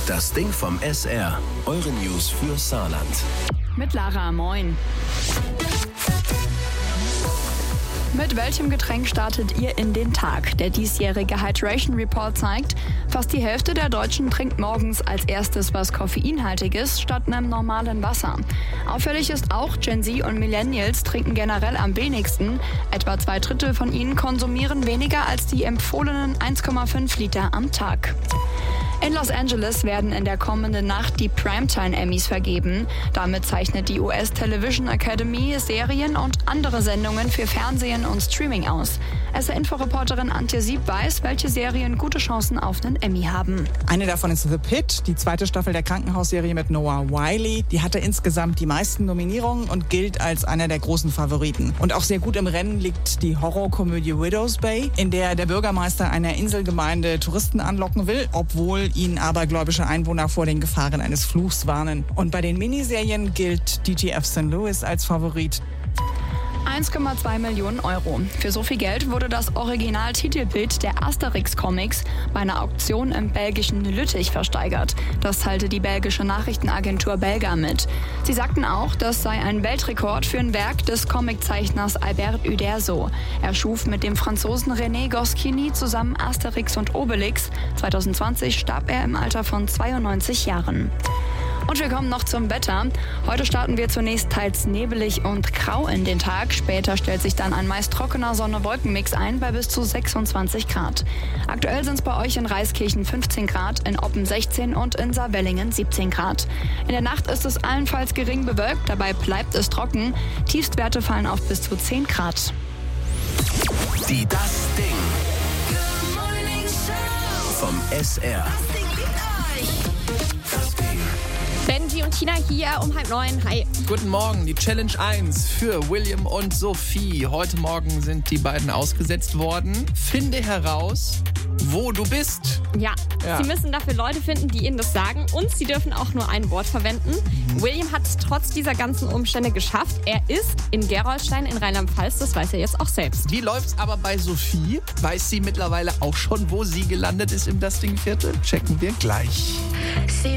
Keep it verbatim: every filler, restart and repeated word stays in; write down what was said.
Das Ding vom S R. Eure News für Saarland. Mit Lara, moin. Mit welchem Getränk startet ihr in den Tag? Der diesjährige Hydration Report zeigt, fast die Hälfte der Deutschen trinkt morgens als erstes was Koffeinhaltiges statt einem normalen Wasser. Auffällig ist auch, Gen Z und Millennials trinken generell am wenigsten. Etwa zwei Drittel von ihnen konsumieren weniger als die empfohlenen eins Komma fünf Liter am Tag. In Los Angeles werden in der kommenden Nacht die Primetime-Emmys vergeben. Damit zeichnet die U S Television Academy Serien und andere Sendungen für Fernsehen und Streaming aus. S R-Inforeporterin Antje Sieb weiß, welche Serien gute Chancen auf einen Emmy haben. Eine davon ist The Pitt, die zweite Staffel der Krankenhausserie mit Noah Wyle. Die hatte insgesamt die meisten Nominierungen und gilt als einer der großen Favoriten. Und auch sehr gut im Rennen liegt die Horrorkomödie Widow's Bay, in der der Bürgermeister einer Inselgemeinde Touristen anlocken will, obwohl ihn abergläubische Einwohner vor den Gefahren eines Fluchs warnen. Und bei den Miniserien gilt D T F Sankt Louis als Favorit. eins Komma zwei Millionen Euro. Für so viel Geld wurde das Original-Titelbild der Asterix-Comics bei einer Auktion im belgischen Lüttich versteigert. Das teilte die belgische Nachrichtenagentur Belga mit. Sie sagten auch, das sei ein Weltrekord für ein Werk des Comiczeichners Albert Uderzo. Er schuf mit dem Franzosen René Goscinny zusammen Asterix und Obelix. zwanzig zwanzig starb er im Alter von zweiundneunzig Jahren. Und wir kommen noch zum Wetter. Heute starten wir zunächst teils nebelig und grau in den Tag. Später stellt sich dann ein meist trockener Sonne-Wolken-Mix ein bei bis zu sechsundzwanzig Grad. Aktuell sind es bei euch in Reiskirchen fünfzehn Grad, in Oppen sechzehn und in Saarwellingen siebzehn Grad. In der Nacht ist es allenfalls gering bewölkt, dabei bleibt es trocken. Tiefstwerte fallen auf bis zu zehn Grad. Die Das Ding vom S R. Benji und Tina hier um halb neun. Hi. Guten Morgen, die Challenge eins für William und Sophie. Heute Morgen sind die beiden ausgesetzt worden. Finde heraus, wo du bist. Ja, Ja. Sie müssen dafür Leute finden, die Ihnen das sagen, und Sie dürfen auch nur ein Wort verwenden. Mhm. William hat es trotz dieser ganzen Umstände geschafft. Er ist in Gerolstein in Rheinland-Pfalz, das weiß er jetzt auch selbst. Wie läuft's aber bei Sophie? Weiß sie mittlerweile auch schon, wo sie gelandet ist im Das Ding Viertel? Checken wir gleich. Sie